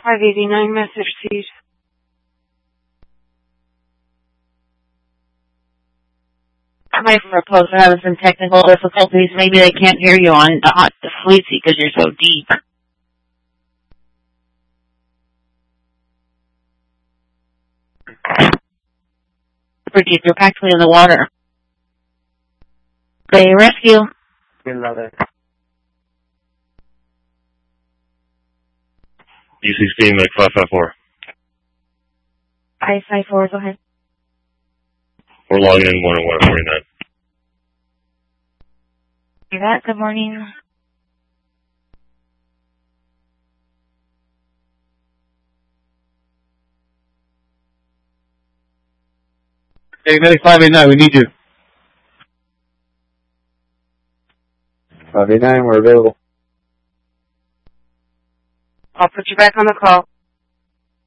589 message received. My proposal having some technical difficulties. Maybe they can't hear you on the Fleecy because you're so deep. Super deep. You're practically in the water. Okay, rescue. U16, like 554. 554, go ahead. We're logging in 10149. Hear that? Good morning. Hey, medic 589, we need you. 589, we're available. I'll put you back on the call.